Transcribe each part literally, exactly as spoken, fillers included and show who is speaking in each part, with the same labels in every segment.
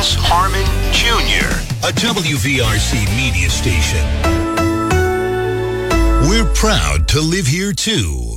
Speaker 1: James Harmon Junior, a W V R C media station. We're proud to live here, too.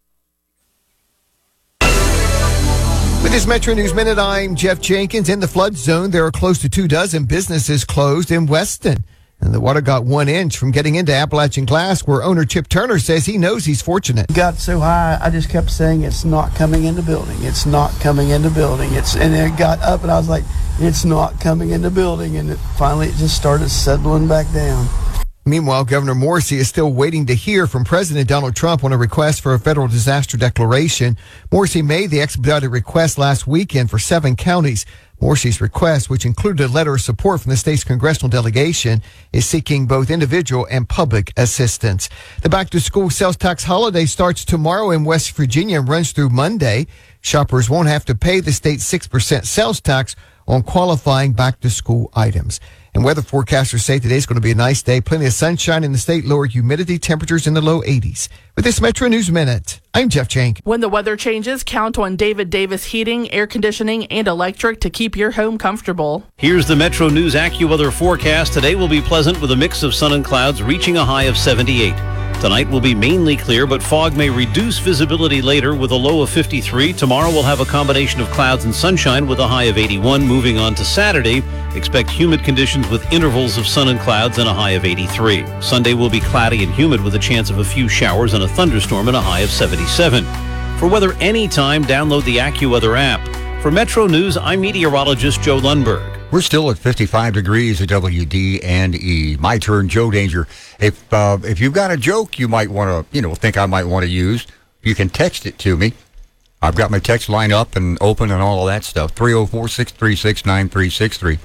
Speaker 2: With this Metro News Minute, I'm Jeff Jenkins. In the flood zone, there are close to two dozen businesses closed in Weston. And the water got one inch from getting into Appalachian Glass, where owner Chip Turner says he knows he's fortunate.
Speaker 3: It got so high, I just kept saying, it's not coming in the building. It's not coming in the building. It's And it got up, and I was like, it's not coming in the building. And it, finally, it just started settling back down.
Speaker 2: Meanwhile, Governor Morrisey is still waiting to hear from President Donald Trump on a request for a federal disaster declaration. Morrisey made the expedited request last weekend for seven counties. Morrisey's request, which included a letter of support from the state's congressional delegation, is seeking both individual and public assistance. The back-to-school sales tax holiday starts tomorrow in West Virginia and runs through Monday. Shoppers won't have to pay the state's six percent sales tax on qualifying back-to-school items. And weather forecasters say today's going to be a nice day. Plenty of sunshine in the state, lower humidity, temperatures in the low eighties. With this Metro News Minute, I'm Jeff Jenkins.
Speaker 4: When the weather changes, count on David Davis Heating, Air Conditioning, and Electric to keep your home comfortable.
Speaker 5: Here's the Metro News AccuWeather forecast. Today will be pleasant with a mix of sun and clouds, reaching a high of seventy-eight. Tonight will be mainly clear, but fog may reduce visibility later with a low of fifty-three. Tomorrow we'll have a combination of clouds and sunshine with a high of eighty-one. Moving on to Saturday, expect humid conditions with intervals of sun and clouds and a high of eighty-three. Sunday will be cloudy and humid with a chance of a few showers and a thunderstorm and a high of seventy-seven. For weather anytime, download the AccuWeather app. For Metro News, I'm meteorologist Joe Lundberg.
Speaker 6: We're still at fifty-five degrees at W D and E. My turn, Joe Danger. If uh, if you've got a joke you might want to, you know, think I might want to use, you can text it to me. I've got my text line up and open and all of that stuff. three oh four, six three six, nine three six three.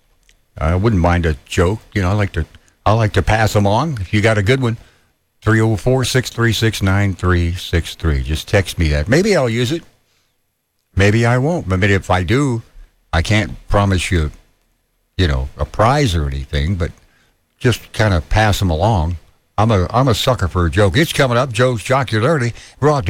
Speaker 6: I wouldn't mind a joke. You know, I like to I like to pass them on. If you got a good one, three oh four, six three six, nine three six three. Just text me that. Maybe I'll use it. Maybe I won't. Maybe if I do, I can't promise you, you know, a prize or anything, but just kind of pass them along. I'm a I'm a sucker for a joke. It's coming up, Joe's Jocularity, brought to